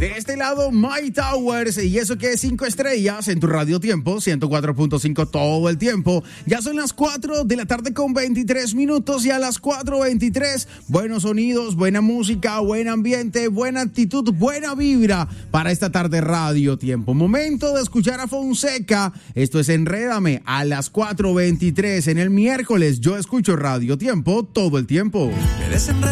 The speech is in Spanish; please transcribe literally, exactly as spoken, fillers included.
De este lado, My Towers, y eso que es cinco estrellas en tu Radio Tiempo, ciento cuatro punto cinco todo el tiempo. Ya son las cuatro de la tarde con veintitrés minutos y a las cuatro veintitrés, buenos sonidos, buena música, buen ambiente, buena actitud, buena vibra para esta tarde Radio Tiempo. Momento de escuchar a Fonseca. Esto es Enrédame a las cuatro veintitrés en el miércoles. Yo escucho Radio Tiempo todo el tiempo.